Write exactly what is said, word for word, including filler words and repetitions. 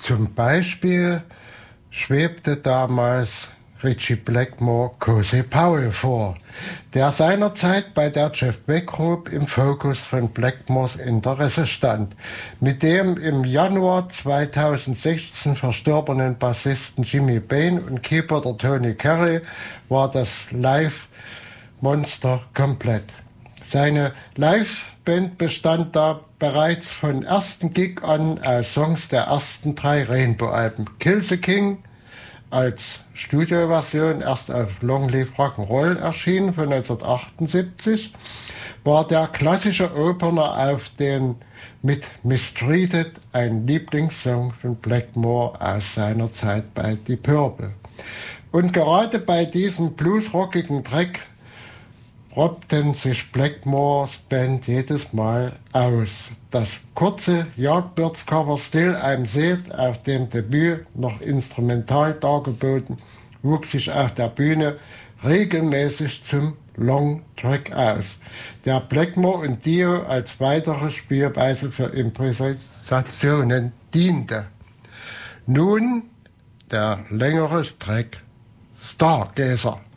Zum Beispiel schwebte damals Ritchie Blackmore Cozy Powell vor, der seinerzeit bei der Jeff Beck Group im Fokus von Blackmores Interesse stand. Mit dem im Januar zweitausendsechzehn verstorbenen Bassisten Jimmy Bain und Keyboarder Tony Carey war das Live-Monster komplett. Seine Live-Band bestand da bereits von ersten Gig an aus Songs der ersten drei Rainbow-Alben. Kill the King als Studioversion erst auf Long Live Rock'n'Roll erschienen von neunzehnhundertachtundsiebzig, war der klassische Opener auf den mit Mistreated, ein Lieblingssong von Blackmore aus seiner Zeit bei Deep Purple. Und gerade bei diesem bluesrockigen Track robten sich Blackmores Band jedes Mal aus. Das kurze Yardbirds-Cover Still I'm Sad, auf dem Debüt noch instrumental dargeboten, wuchs sich auf der Bühne regelmäßig zum Long-Track aus, der Blackmore und Dio als weitere Spielweise für Improvisationen diente. Nun der längere Track Stargazer.